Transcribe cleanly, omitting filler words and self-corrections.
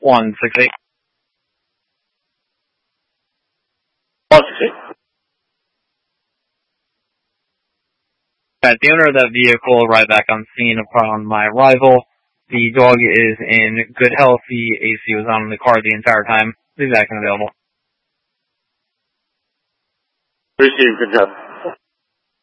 168. 168. The owner of that vehicle arrived back on scene upon my arrival. The dog is in good health. The AC was on in the car the entire time. He's back and available. Received, good job.